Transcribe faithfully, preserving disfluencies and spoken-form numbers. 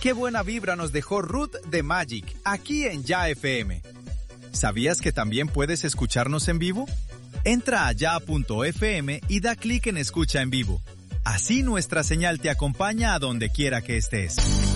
Qué buena vibra nos dejó Ruth de Magic, aquí en Ya F M. ¿Sabías que también puedes escucharnos en vivo? Entra a ya punto f m y da clic en Escucha en Vivo. Así nuestra señal te acompaña a donde quiera que estés.